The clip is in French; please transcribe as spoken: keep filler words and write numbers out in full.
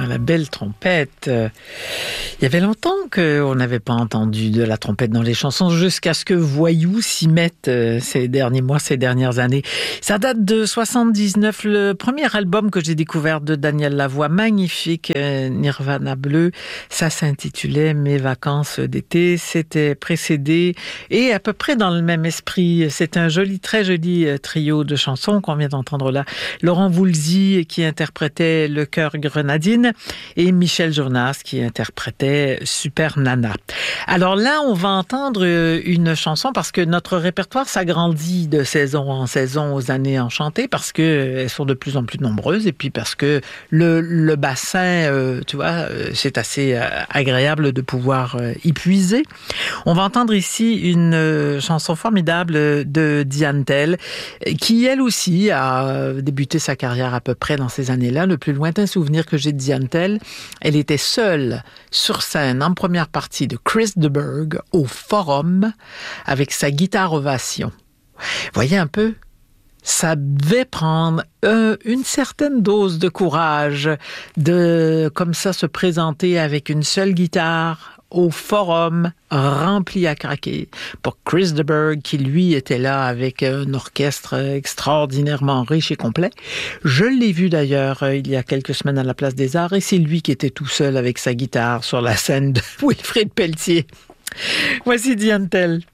la belle trompette. Il y avait longtemps qu'on n'avait pas entendu de la trompette dans les chansons, jusqu'à ce que Voyou s'y mette ces derniers mois, ces dernières années. Ça date de soixante-dix-neuf, le premier album que j'ai découvert de Daniel Lavoie, magnifique, Nirvana Bleu. Ça s'intitulait Mes vacances d'été. C'était précédé et à peu près dans le même esprit. C'est un joli, très joli trio de chansons qu'on vient d'entendre là. Laurent Voulzy qui interprétait Le Cœur Grenadine et Michel Jonas qui interprétait Super Nana. Alors là, on va entendre une chanson parce que notre répertoire s'agrandit de saison en saison aux années enchantées parce qu'elles sont de plus en plus nombreuses et puis parce que le, le bassin, euh, tu vois, c'est assez euh, agréable de pouvoir euh, y puiser. On va entendre ici une euh, chanson formidable de Diane Tell qui, elle aussi, a débuté sa carrière à peu près dans ces années-là. Le plus lointain souvenir que j'ai de Diane Tell, elle était seule sur scène en première partie de Chris de Burgh au Forum avec sa guitare Ovation. Voyez un peu, ça devait prendre euh, une certaine dose de courage de comme ça se présenter avec une seule guitare au Forum rempli à craquer pour Chris de Burgh qui lui était là avec un orchestre extraordinairement riche et complet. Je l'ai vu d'ailleurs il y a quelques semaines à la Place des Arts et c'est lui qui était tout seul avec sa guitare sur la scène de Wilfrid Pelletier. Voici Diane Tell.